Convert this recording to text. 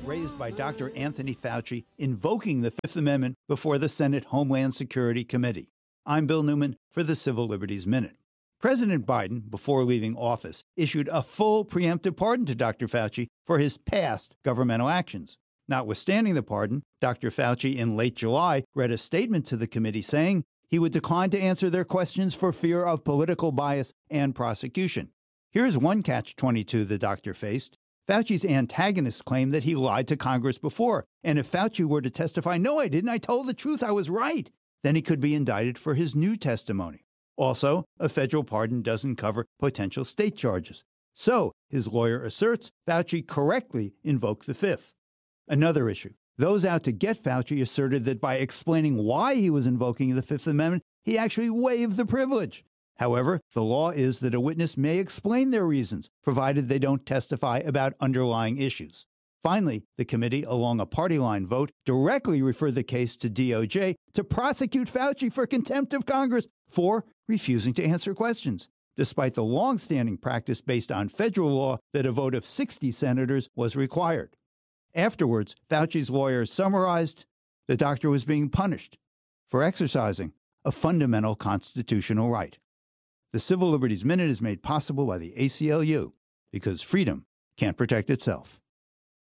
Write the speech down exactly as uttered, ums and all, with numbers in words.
raised by Doctor Anthony Fauci invoking the Fifth Amendment before the Senate Homeland Security Committee. I'm Bill Newman for the Civil Liberties Minute. President Biden, before leaving office, issued a full preemptive pardon to Doctor Fauci for his past governmental actions. Notwithstanding the pardon, Doctor Fauci in late July read a statement to the committee saying he would decline to answer their questions for fear of political bias and prosecution. Here's one catch twenty-two the doctor faced. Fauci's antagonists claim that he lied to Congress before, and if Fauci were to testify, "No, I didn't, I told the truth, I was right," then he could be indicted for his new testimony. Also, a federal pardon doesn't cover potential state charges. So, his lawyer asserts Fauci correctly invoked the Fifth. Another issue. Those out to get Fauci asserted that by explaining why he was invoking the Fifth Amendment, he actually waived the privilege. However, the law is that a witness may explain their reasons, provided they don't testify about underlying issues. Finally, the committee, along a party line vote, directly referred the case to D O J to prosecute Fauci for contempt of Congress for refusing to answer questions, despite the long-standing practice based on federal law that a vote of sixty senators was required. Afterwards, Fauci's lawyers summarized the doctor was being punished for exercising a fundamental constitutional right. The Civil Liberties Minute is made possible by the A C L U because freedom can't protect itself.